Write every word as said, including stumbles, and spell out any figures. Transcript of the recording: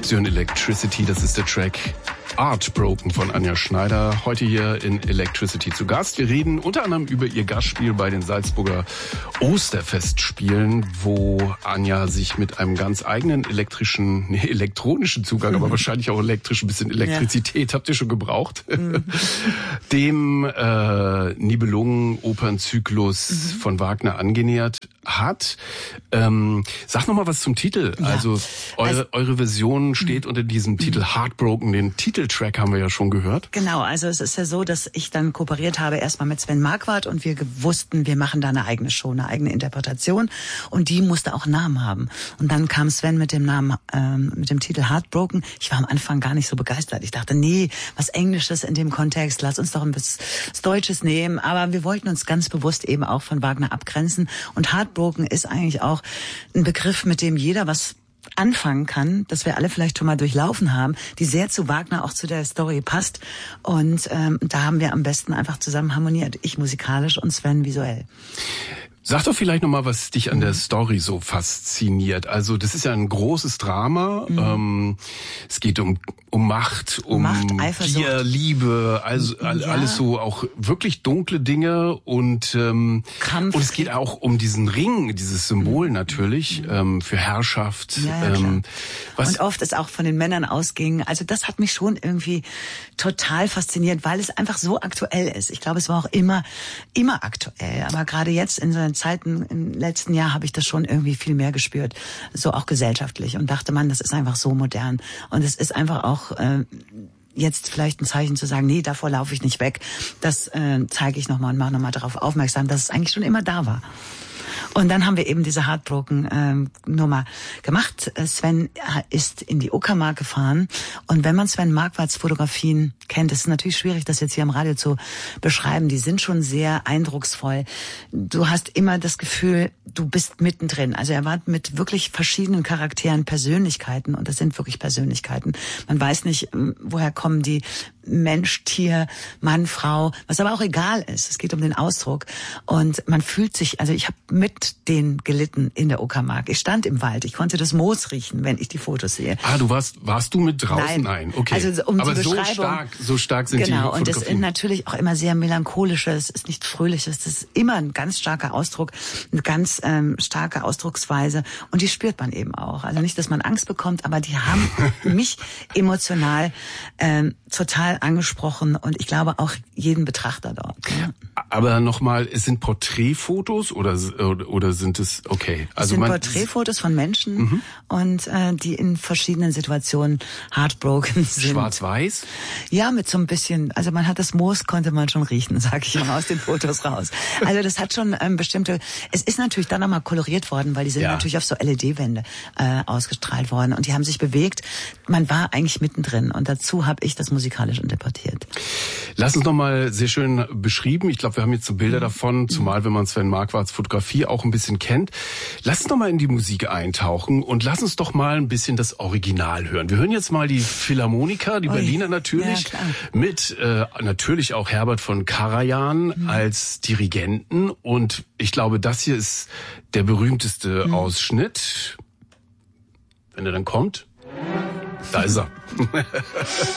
Sie hören Electricity, das ist der Track Heartbroken von Anja Schneider. Heute hier in Electricity zu Gast. Wir reden unter anderem über ihr Gastspiel bei den Salzburger Osterfestspielen, wo Anja sich mit einem ganz eigenen elektrischen, nee, elektronischen Zugang, mhm. aber wahrscheinlich auch elektrisch, ein bisschen Elektrizität ja. habt ihr schon gebraucht, mhm. dem äh, Nibelungen-Opernzyklus mhm. von Wagner angenähert hat. Ähm, sag noch mal was zum Titel. Ja. Also, eure, also eure Version steht unter diesem Titel Heartbroken. Den Titeltrack haben wir ja schon gehört. Genau, also es ist ja so, dass ich dann kooperiert habe erstmal mit Sven Marquardt und wir wussten, wir machen da eine eigene Show, eine eigene Interpretation und die musste auch einen Namen haben. Und dann kam Sven mit dem Namen, ähm, mit dem Titel Heartbroken. Ich war am Anfang gar nicht so begeistert. Ich dachte, nee, was Englisches in dem Kontext, lass uns doch ein bisschen was Deutsches nehmen. Aber wir wollten uns ganz bewusst eben auch von Wagner abgrenzen und Heartbroken ist eigentlich auch ein Begriff, mit dem jeder was anfangen kann, dass wir alle vielleicht schon mal durchlaufen haben, die sehr zu Wagner, auch zu der Story passt. Und ähm, da haben wir am besten einfach zusammen harmoniert. Ich musikalisch und Sven visuell. Sag doch vielleicht noch mal, was dich an der Story so fasziniert. Also das ist ja ein großes Drama. Mhm. Ähm, es geht um um Macht, um Macht, Eifersucht. Gier, Liebe, also ja. alles so auch wirklich dunkle Dinge und ähm, Kampf. Und es geht auch um diesen Ring, dieses Symbol natürlich mhm. ähm, für Herrschaft. Ja, ja, ähm, was und oft es auch von den Männern ausging. Also das hat mich schon irgendwie total fasziniert, weil es einfach so aktuell ist. Ich glaube, es war auch immer immer aktuell, aber gerade jetzt in so Zeiten im letzten Jahr habe ich das schon irgendwie viel mehr gespürt, so auch gesellschaftlich und dachte, man, das ist einfach so modern und es ist einfach auch äh, jetzt vielleicht ein Zeichen zu sagen, nee, davor laufe ich nicht weg. Das äh, zeige ich nochmal und mache nochmal darauf aufmerksam, dass es eigentlich schon immer da war. Und dann haben wir eben diese Heartbroken-Nummer ähm, gemacht. Sven ist in die Uckermark gefahren. Und wenn man Sven Marquardts Fotografien kennt, ist es natürlich schwierig, das jetzt hier am Radio zu beschreiben. Die sind schon sehr eindrucksvoll. Du hast immer das Gefühl, du bist mittendrin. Also er war mit wirklich verschiedenen Charakteren, Persönlichkeiten. Und das sind wirklich Persönlichkeiten. Man weiß nicht, woher kommen die. Mensch, Tier, Mann, Frau, was aber auch egal ist. Es geht um den Ausdruck. Und man fühlt sich, also ich habe mit denen gelitten in der Uckermark. Ich stand im Wald, ich konnte das Moos riechen, wenn ich die Fotos sehe. Ah, du warst, warst du mit draußen? Nein, Nein. Okay. Also um aber die so Beschreibung, stark, so stark sind genau, die und es Fotografien. ist natürlich auch immer sehr melancholisches, es ist nicht fröhliches, das ist immer ein ganz starker Ausdruck, eine ganz ähm, starke Ausdrucksweise und die spürt man eben auch. Also nicht, dass man Angst bekommt, aber die haben mich emotional ähm, total angesprochen und ich glaube auch jeden Betrachter dort. Ja. Aber nochmal, es sind Porträtfotos oder oder sind es okay? Also es sind man, Porträtfotos von Menschen mhm. und äh, die in verschiedenen Situationen heartbroken sind. Schwarz-Weiß? Ja, mit so ein bisschen, also man hat das Moos, konnte man schon riechen, sag ich mal aus den Fotos raus. Also das hat schon ähm, bestimmte, es ist natürlich dann nochmal koloriert worden, weil die sind ja. natürlich auf so L E D-Wände äh, ausgestrahlt worden und die haben sich bewegt. Man war eigentlich mittendrin und dazu habe ich das musikalisch interpretiert. Lass uns nochmal sehr schön beschrieben. Ich glaube, wir haben jetzt so Bilder davon, zumal wenn man Sven Marquardts Fotografie auch ein bisschen kennt. Lass uns doch mal in die Musik eintauchen und lass uns doch mal ein bisschen das Original hören. Wir hören jetzt mal die Philharmoniker, die Ui. Berliner natürlich, ja, mit äh, natürlich auch Herbert von Karajan mhm. als Dirigenten. Und ich glaube, das hier ist der berühmteste mhm. Ausschnitt. Wenn er dann kommt, da ist er.